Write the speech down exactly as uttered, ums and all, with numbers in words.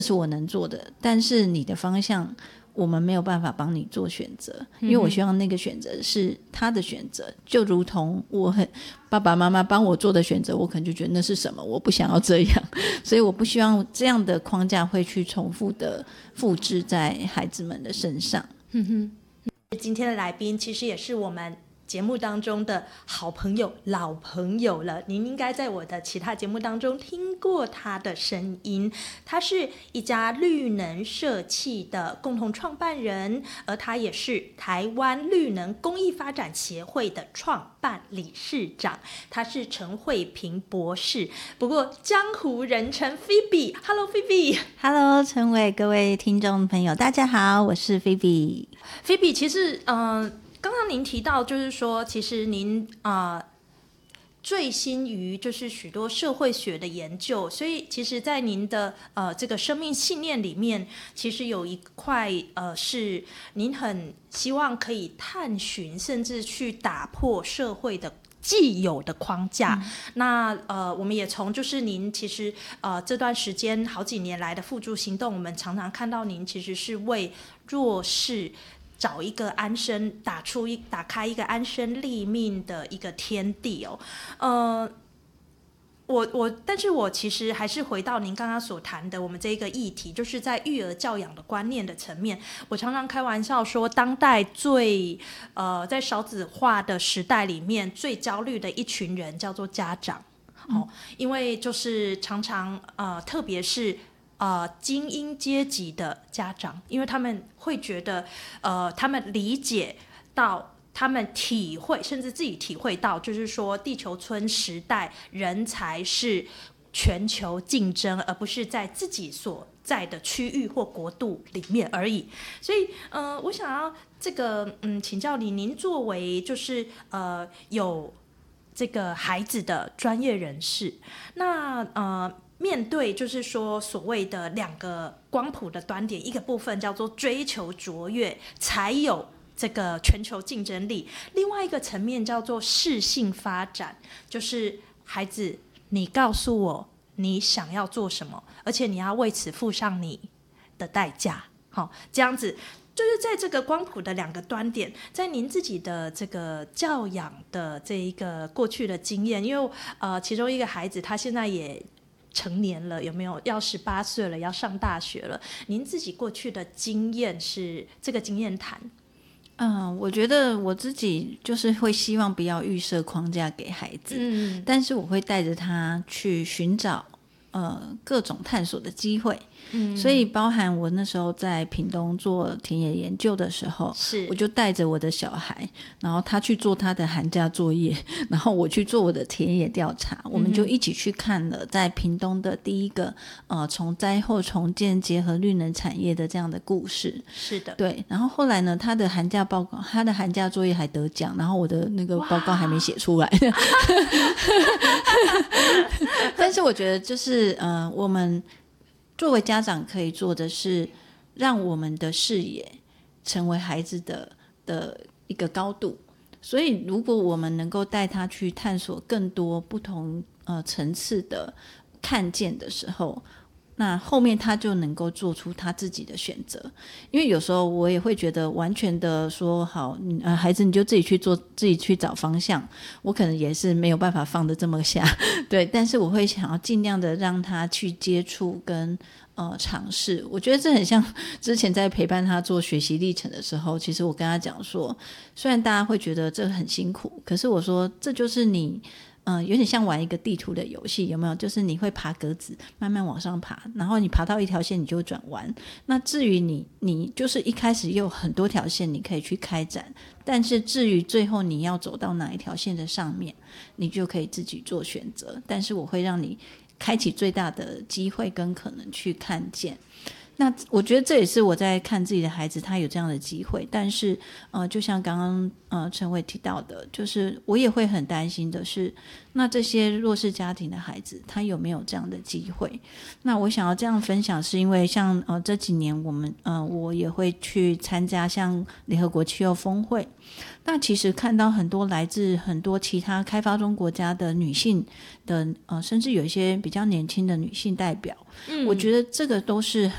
是我能做的，但是你的方向我们没有办法帮你做选择，因为我希望那个选择是他的选择，就如同我很爸爸妈妈帮我做的选择，我可能就觉得那是什么，我不想要这样，所以我不希望这样的框架会去重复的复制在孩子们的身上。 嗯哼，今天的来宾其实也是我们节目当中的好朋友老朋友了，您应该在我的其他节目当中听过他的声音。他是一家绿能社企的共同创办人，而他也是台湾绿能公益发展协会的创办理事长，他是陈慧萍博士，不过江湖人称 Phoebe。 Hello Phoebe。 Hello 陈伟，各位听众朋友大家好，我是 Phoebe。 Phoebe 其实嗯、呃刚刚您提到，就是说，其实您啊、呃、醉心于就是许多社会学的研究，所以其实，在您的呃这个生命信念里面，其实有一块呃是您很希望可以探寻，甚至去打破社会的既有的框架。嗯、那呃，我们也从就是您其实呃这段时间好几年来的付诸行动，我们常常看到您其实是为弱势找一个安身，打出一打开一个安身立命的一个天地哦，呃，我我，但是我其实还是回到您刚刚所谈的我们这一个议题，就是在育儿教养的观念的层面，我常常开玩笑说，当代最呃在少子化的时代里面最焦虑的一群人叫做家长，嗯哦、因为就是常常呃，特别是。呃，精英阶级的家长，因为他们会觉得，呃，他们理解到，他们体会，甚至自己体会到，就是说，地球村时代，人才是全球竞争，而不是在自己所在的区域或国度里面而已。所以，呃，我想要这个，嗯，请教你，您作为就是呃有这个孩子的专业人士，那呃。面对就是说所谓的两个光谱的端点，一个部分叫做追求卓越才有这个全球竞争力，另外一个层面叫做适性发展，就是孩子你告诉我你想要做什么，而且你要为此付上你的代价。好，这样子就是在这个光谱的两个端点，在您自己的这个教养的这一个过去的经验，因为呃其中一个孩子他现在也成年了，有没有要十八岁了，要上大学了？您自己过去的经验是这个经验谈？ 嗯，我觉得我自己就是会希望不要预设框架给孩子，嗯，但是我会带着他去寻找呃各种探索的机会。嗯，所以包含我那时候在屏东做田野研究的时候，是我就带着我的小孩，然后他去做他的寒假作业，然后我去做我的田野调查，嗯、我们就一起去看了在屏东的第一个呃从灾后重建结合绿能产业的这样的故事。 是的， 对。然后后来呢，他的寒假报告，他的寒假作业还得奖，然后我的那个报告还没写出来。但是我觉得就是呃我们。作为家长可以做的是让我们的视野成为孩子的的一个高度，所以如果我们能够带他去探索更多不同呃层次的看见的时候，那后面他就能够做出他自己的选择。因为有时候我也会觉得完全的说好、呃、孩子你就自己去做，自己去找方向，我可能也是没有办法放得这么下，对，但是我会想要尽量的让他去接触跟呃尝试。我觉得这很像之前在陪伴他做学习历程的时候，其实我跟他讲说，虽然大家会觉得这很辛苦，可是我说这就是你嗯、呃，有点像玩一个地图的游戏，有没有？就是你会爬格子，慢慢往上爬，然后你爬到一条线，你就会转弯。那至于你，你就是一开始也有很多条线你可以去开展，但是至于最后你要走到哪一条线的上面，你就可以自己做选择。但是我会让你开启最大的机会跟可能去看见。那我觉得这也是我在看自己的孩子，他有这样的机会，但是呃，就像刚刚呃陈伟提到的，就是我也会很担心的是，那这些弱势家庭的孩子，他有没有这样的机会？那我想要这样分享，是因为像呃这几年我们呃我也会去参加像联合国气候峰会，那其实看到很多来自很多其他开发中国家的女性的呃，甚至有一些比较年轻的女性代表，嗯，我觉得这个都是